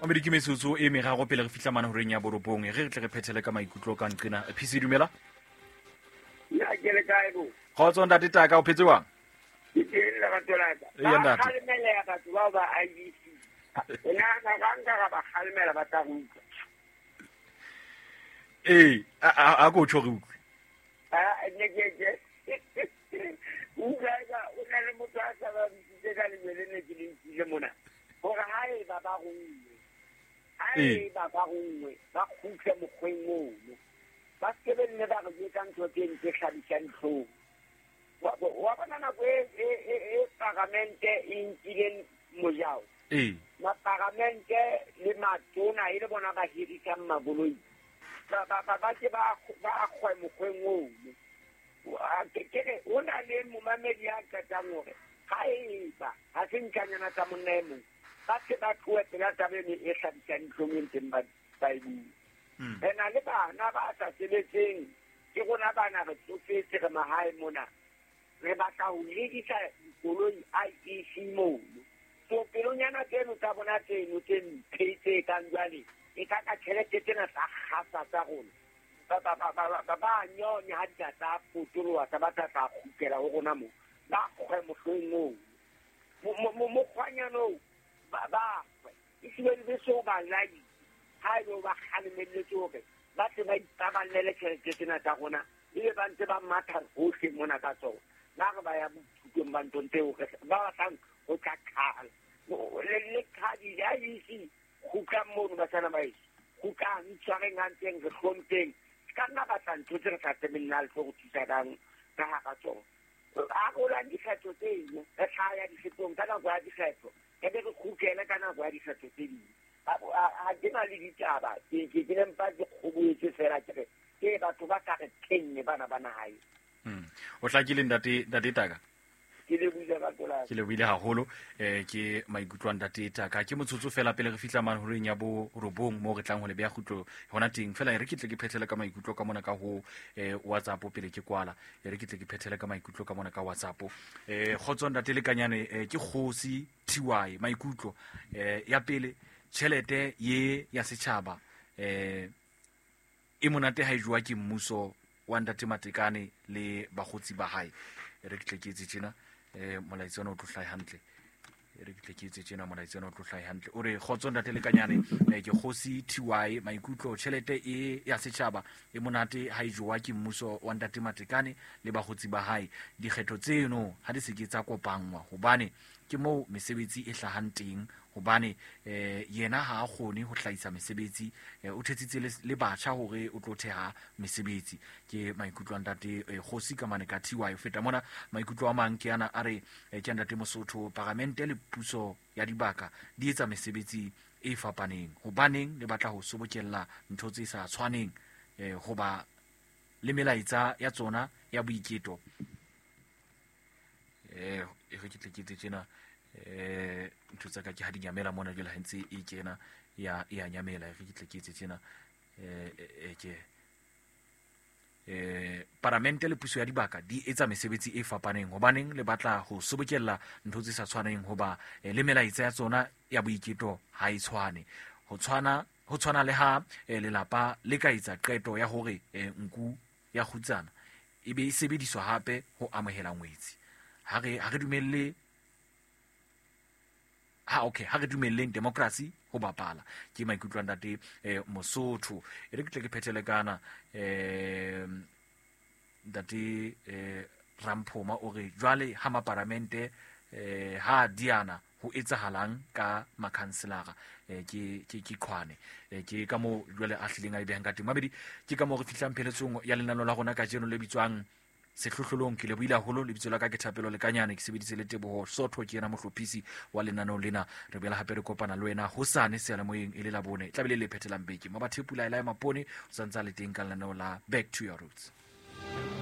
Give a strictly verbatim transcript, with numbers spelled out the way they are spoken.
o me di ke metsotso e meraro pele re fihla mana horeng ya boropong re re tle re phethele ka maikutlo ka nqena P C dumela ya ke le kae bo khotso ntate Taka o phetse wang ke le ga tolaka Ya ntate. ba khalemela ya batho ba ba I B C ena ga ganga ga ba khalemela ba tla go utlwa eh a a- a go tsho re utlwe a ne ke ke uga ga o na le motho a sa ba bitse ka le le ne ke le ntile mona go ga hae ba ba gongwe hae ba ba gongwe ba khutle mokgweng moo ba se be nne ba go je ka ntho tse ntse tlhabisang tlhogo wa wa bona nako e e- e- e parlamente e nkileng mojao eh maparamente le matona e le bona ba hirisang maboloi ba ba ba ba ke ba ba kgwe mokgweng oo wa ke ke o na le momamedi ya ka tsa gore ga e ba ha se nkanyana tsa monemo ba se ba tloe pela tabe ne e hlabisang tlhomeng teng ba ba e bua mm. ena le bana ba sa sebetseng ke gona bana re tsofetse re mahae mona re batla ho ledisa dikoloi I E C moo so pelonyana tseno tsa bona tseno tse mpheitse kang jwale e ka ka tšhelete tsena tsa gasa tsa rona ba ba ba ba ba ba nyonya ha di tsa potoloha tsa ba tla tla khupela ho rona mo ba kgwe mohlong moo mo mo mo khwanyano ba ba e se le so ba lai ha e ba khalemelletse hore ba se ba itaballele tšhelete tsena tsa rona e ba ntse ba matha hohle mona ka tsona ba re ba ya botshutong ba ntonte o ba ba tlang o tla khala le le khadi ya isi go ka mo ba tsana ba isi go ka ntshware nganteng re hlompeng ka nna ba tla ntse re tla terminal go thusa dang ka ha ka tsona a go la di kgetho tseno re tlaya di fetong ka nako ya di kgetho e be re khukela ka nako ya di kgetho tse ding a ke na le ditaba ke ke ke lempa ke kgoboetse fela ke ke batho ba ka re tenne bana bana hae mm. o tla ke le ntate ntate Taka ke le buile ka tola ke le buile haholo eh ke maikutlwana ntate Taka ke motsotso fela pele re fihla mana horeng ya bo robong mo re tlang ho le beya khutlo hona teng fela re kitle ke phethele ka maikutlo ka mona ka ho eh WhatsApp pele ke kwala re kitle ke phethele ka maikutlo ka mona ka WhatsApp eh khotso ntate le kanyane eh, ke kgosi T Y maikutlo eh ya pele tšhelete ye ya setšhaba eh e monate ha e jwa ke mmuso wa ntate Matekane le bagotsi ba hae re kitle ke itse tsena eh molaitsana o tlohlai hantle re kitle ke itse tsena molaitsana o tlohlai hantle o re khotso ntate le kanyane eh, ke kgosi T Y maikutlo tšhelete e ya setšhaba e monate ha e jwa ke mmuso wa ntate Matekane le bagotsi ba hae dikgetho tseno ha di se ke tsa kopangwa hobane ke mo mesebetsi e hlahang teng hobane eh yena ha a kgone ho hlaisa mesebetsi eh, o thetsitse le, le batjha hore o tlo theha mesebetsi ke maikutlo a ntate eh, kgosi ka mane ka T Y o feta mona maikutlo a mang ke ana a re eh, ke ntate Mosotho parlamente le puso ya dibaka di etsa mesebetsi e fapaneng hobaneng le batla ho sobokella ntho tse sa tshwaneng eh, hoba le melaetsa ya tsona ya boiketo eh e re kitle ke tsena eh ntho tsa ka ke ha di nyamela mona jela hentse e kena ya ya nyamela re kitle ke tsena eh ke eh parlamente le puso ya dibaka di etsa mesebetsi e fapaneng hobaneng le batla ho sobokella ntho tse sa tshwaneng hoba eh, le melaetsa ya tsona ya boiketo ha e tshwane ho tshwana ho tshwana le ha eh, lelapa le ka etsa qeto ya hore eh, nku ya khutsana e be e sebediswa hape ho amohela ngwetsi ha re ha re dumelle ha okay ha re dumelleng democracy ho bapala ke maikutlo a ntate eh, Mosotho e re kitle ke phethele kana eh ntate eh, Ramphoma o re jwale ha maparamente eh, ha diana ho etsahalang ka makhanselara eh, ke ke ke khwane eh, ke ka mo jwale a hlileng a e behang ka teng mabedi ke ka mo re fihlang pheletsong ya lenano la rona ka jeno le bitswang sehlohlolong ke le buile haholo lebitso la ka ke Thapelo le kanyane ke sebedise le Teboho Sotho ke yena mohlophisi wa lenaneo lena re bela hape re kopana le wena hosane se la moyeng e le la bone tla bele le phethelang beke mabathepula ela ya mapone o santsa le teng ka lenaneo la Back to Your Roots.